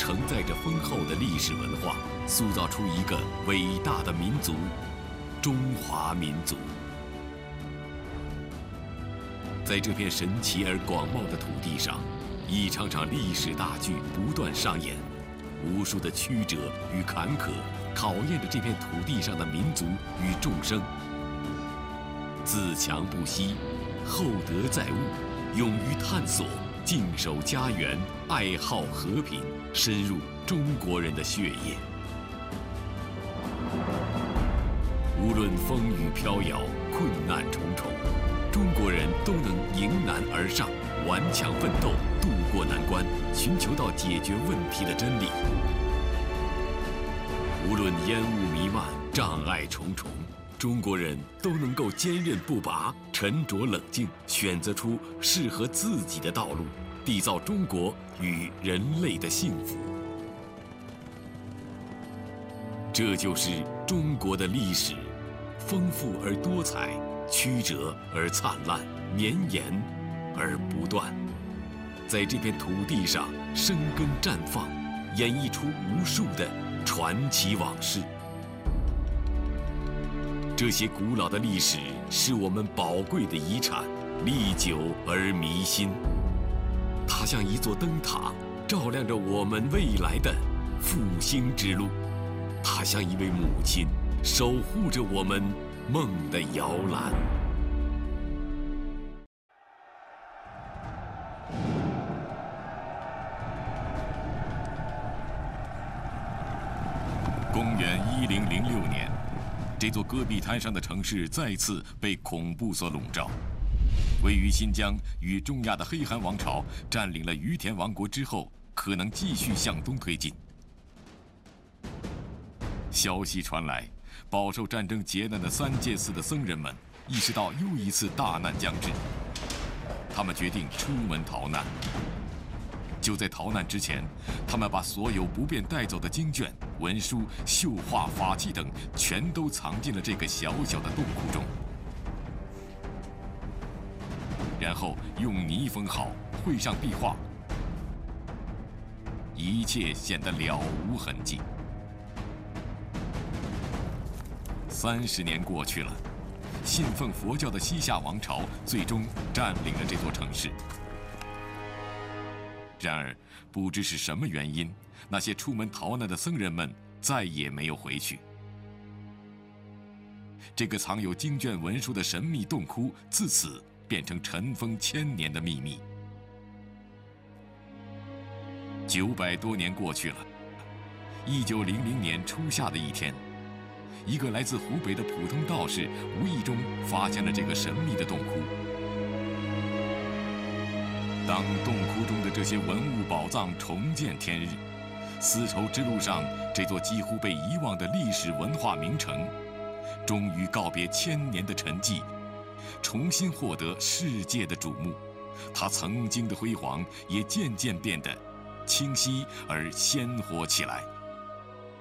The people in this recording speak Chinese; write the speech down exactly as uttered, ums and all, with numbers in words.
承载着丰厚的历史文化，塑造出一个伟大的民族——中华民族。在这片神奇而广袤的土地上，一场场历史大剧不断上演，无数的曲折与坎坷考验着这片土地上的民族与众生。自强不息，厚德载物，勇于探索，静守家园，爱好和平，深入中国人的血液。无论风雨飘摇，困难重重，中国人都能迎难而上，顽强奋斗，渡过难关，寻求到解决问题的真理。无论烟雾弥漫，障碍重重，中国人都能够坚韧不拔，沉着冷静，选择出适合自己的道路，缔造中国与人类的幸福。这就是中国的历史，丰富而多彩，曲折而灿烂，绵延而不断。在这片土地上生根绽放，演绎出无数的传奇往事。这些古老的历史是我们宝贵的遗产，历久而弥新。它像一座灯塔，照亮着我们未来的复兴之路。它像一位母亲，守护着我们梦的摇篮。公元一零零六年，这座戈壁滩上的城市再次被恐怖所笼罩。位于新疆与中亚的黑汗王朝占领了于田王国之后，可能继续向东推进。消息传来，饱受战争劫难的三界寺的僧人们意识到又一次大难将至，他们决定出门逃难。就在逃难之前，他们把所有不便带走的经卷、文书、绣画、法器等全都藏进了这个小小的洞窟中，然后用泥封好，绘上壁画，一切显得了无痕迹。三十年过去了，信奉佛教的西夏王朝最终占领了这座城市。然而，不知是什么原因，那些出门逃难的僧人们再也没有回去。这个藏有经卷文书的神秘洞窟，自此变成尘封千年的秘密。九百多年过去了，一九零零年初夏的一天，一个来自湖北的普通道士无意中发现了这个神秘的洞窟。当洞窟中的这些文物宝藏重见天日，丝绸之路上这座几乎被遗忘的历史文化名城，终于告别千年的沉寂，重新获得世界的瞩目。它曾经的辉煌也渐渐变得清晰而鲜活起来。